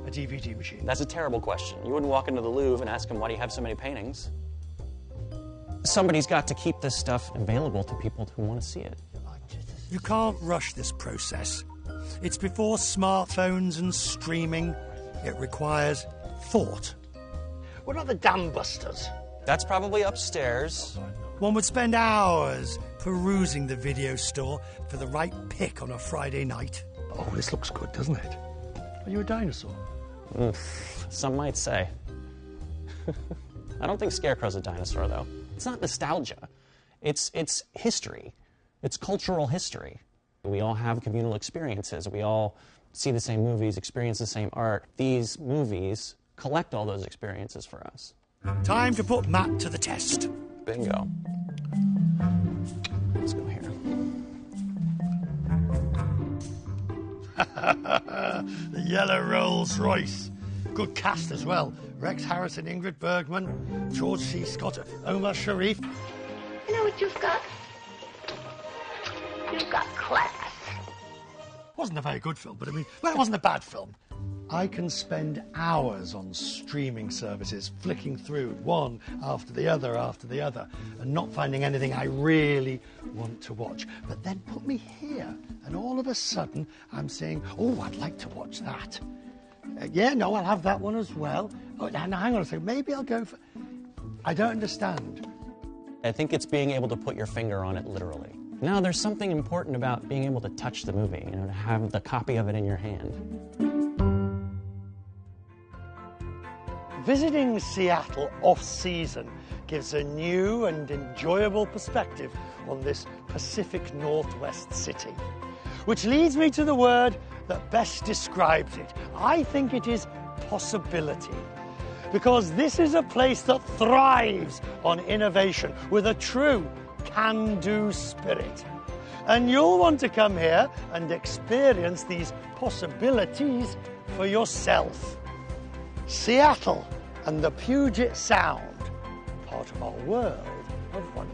a DVD machine? That's a terrible question. You wouldn't walk into the Louvre and ask them, why do you have so many paintings? Somebody's got to keep this stuff available to people who want to see it. You can't rush this process. It's before smartphones and streaming. It requires thought. What about the Dam Busters? That's probably upstairs. One would spend hours perusing the video store for the right pick on a Friday night. Oh, this looks good, doesn't it? Are you a dinosaur? Some might say. I don't think Scarecrow's a dinosaur, though. It's not nostalgia. It's history. It's cultural history. We all have communal experiences. We all see the same movies, experience the same art. These movies collect all those experiences for us. Time to put Matt to the test. Bingo. Let's go here. The yellow Rolls Royce. Good cast as well. Rex Harrison, Ingrid Bergman, George C. Scott, Omar Sharif. You know what you've got? You've got class. Wasn't a very good film, but I mean, well, it wasn't a bad film. I can spend hours on streaming services, flicking through one after the other, and not finding anything I really want to watch. But then put me here, and all of a sudden, I'm saying, oh, I'd like to watch that. Yeah, no, I'll have that one as well. Oh, now, hang on a second, maybe I'll go for... I don't understand. I think it's being able to put your finger on it literally. Now, there's something important about being able to touch the movie, to have the copy of it in your hand. Visiting Seattle off-season gives a new and enjoyable perspective on this Pacific Northwest city, which leads me to the word that best describes it. I think it is possibility, because this is a place that thrives on innovation with a true can-do spirit. And you'll want to come here and experience these possibilities for yourself. Seattle and the Puget Sound, part of our world of wonder.